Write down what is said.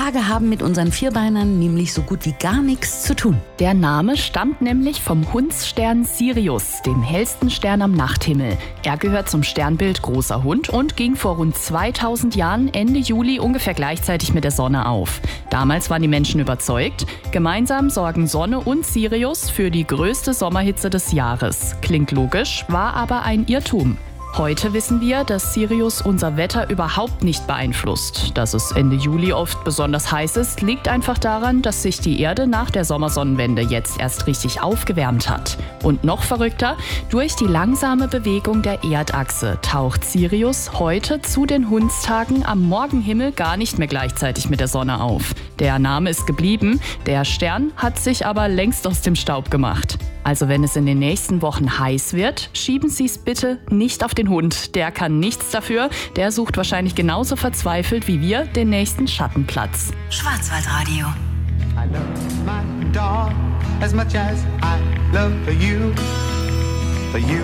Tage haben mit unseren Vierbeinern nämlich so gut wie gar nichts zu tun. Der Name stammt nämlich vom Hundsstern Sirius, dem hellsten Stern am Nachthimmel. Er gehört zum Sternbild Großer Hund und ging vor rund 2000 Jahren Ende Juli ungefähr gleichzeitig mit der Sonne auf. Damals waren die Menschen überzeugt, gemeinsam sorgen Sonne und Sirius für die größte Sommerhitze des Jahres. Klingt logisch, war aber ein Irrtum. Heute wissen wir, dass Sirius unser Wetter überhaupt nicht beeinflusst. Dass es Ende Juli oft besonders heiß ist, liegt einfach daran, dass sich die Erde nach der Sommersonnenwende jetzt erst richtig aufgewärmt hat. Und noch verrückter, durch die langsame Bewegung der Erdachse taucht Sirius heute zu den Hundstagen am Morgenhimmel gar nicht mehr gleichzeitig mit der Sonne auf. Der Name ist geblieben, der Stern hat sich aber längst aus dem Staub gemacht. Also wenn es in den nächsten Wochen heiß wird, schieben Sie es bitte nicht auf den Hund. Der kann nichts dafür. Der sucht wahrscheinlich genauso verzweifelt wie wir den nächsten Schattenplatz. Schwarzwaldradio. I love my dog as much as I love you.